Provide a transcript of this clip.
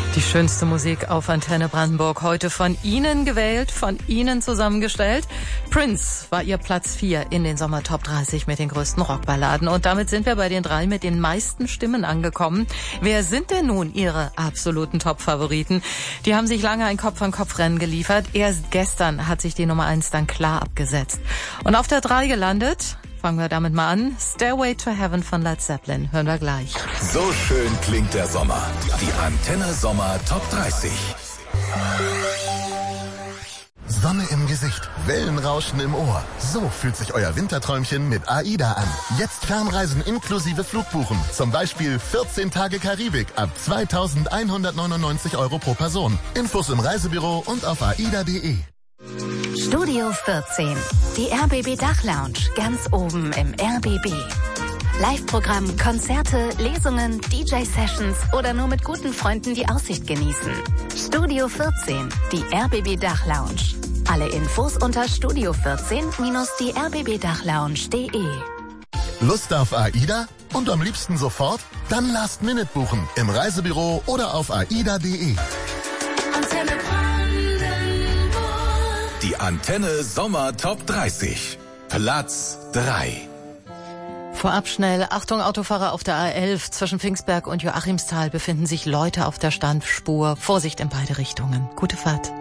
Die schönste Musik auf Antenne Brandenburg, heute von Ihnen gewählt, von Ihnen zusammengestellt. Prince war Ihr Platz 4 in den Sommer Top 30 mit den größten Rockballaden. Und damit sind wir bei den 3 mit den meisten Stimmen angekommen. Wer sind denn nun Ihre absoluten Top-Favoriten? Die haben sich lange ein Kopf-an-Kopf-Rennen geliefert. Erst gestern hat sich die Nummer 1 dann klar abgesetzt. Und auf der 3 gelandet... Fangen wir damit mal an. Stairway to Heaven von Led Zeppelin. Hören wir gleich. So schön klingt der Sommer. Die Antenne Sommer Top 30. Sonne im Gesicht, Wellenrauschen im Ohr. So fühlt sich euer Winterträumchen mit AIDA an. Jetzt Fernreisen inklusive Flugbuchen. Zum Beispiel 14 Tage Karibik ab 2.199 € pro Person. Infos im Reisebüro und auf aida.de. Studio 14, die RBB Dachlounge, ganz oben im RBB. Live-Programm, Konzerte, Lesungen, DJ-Sessions oder nur mit guten Freunden die Aussicht genießen. Studio 14, die RBB Dachlounge. Alle Infos unter studio14-die-rbbdachlounge.de. Lust auf AIDA? Und am liebsten sofort? Dann Last Minute buchen im Reisebüro oder auf aida.de. Die Antenne Sommer Top 30. Platz 3. Vorab schnell, Achtung Autofahrer auf der A11. Zwischen Pfingstberg und Joachimsthal befinden sich Leute auf der Standspur. Vorsicht in beide Richtungen. Gute Fahrt.